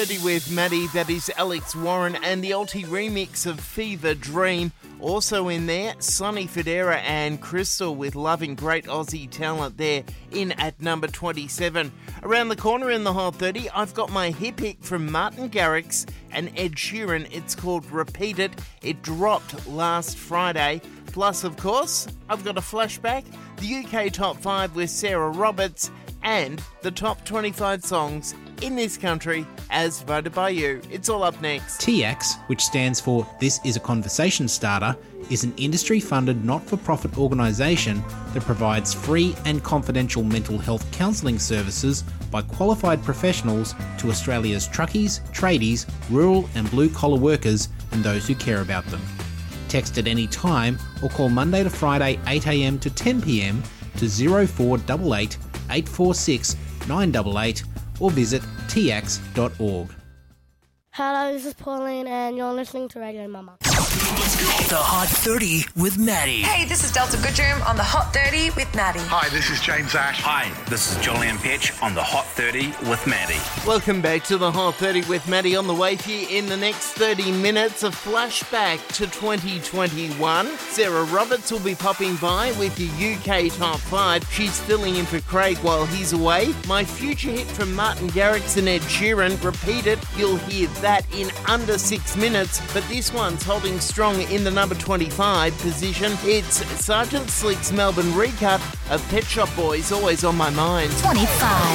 With Maddie, that is Alex Warren, and the Alti remix of Fever Dream. Also in there, Sonny Fodera and Crystal with Loving Great Aussie Talent there in at number 27. Around the corner in the Hot 30, I've got my hit pick from Martin Garrix and Ed Sheeran. It's called Repeat It. It dropped last Friday. Plus, of course, I've got a flashback, the UK Top 5 with Sarah Roberts, and the top 25 songs in this country as voted by you. It's all up next. TX, which stands for This is a Conversation Starter, is an industry-funded not-for-profit organisation that provides free and confidential mental health counselling services by qualified professionals to Australia's truckies, tradies, rural and blue-collar workers and those who care about them. Text at any time or call Monday to Friday 8am to 10pm to 0488 846 988 or visit tx.org. Hello, this is Pauline and you're listening to Radio Mama. The Hot 30 with Maddie. Hey, this is Delta Goodroom on the Hot 30 with Maddie. Hi, this is James Ash. Hi, this is Julian Petch on the Hot 30 with Maddie. Welcome back to the Hot 30 with Maddie. On the way for you in the next 30 minutes, a flashback to 2021. Sarah Roberts will be popping by with your UK Top 5. She's filling in for Craig while he's away. My future hit from Martin Garrix and Ed Sheeran, Repeat It. You'll hear that in under 6 minutes, but this one's holding strong in the number 25 position. It's Sergeant Slick's Melbourne recut of Pet Shop Boys, Always on My Mind. 25.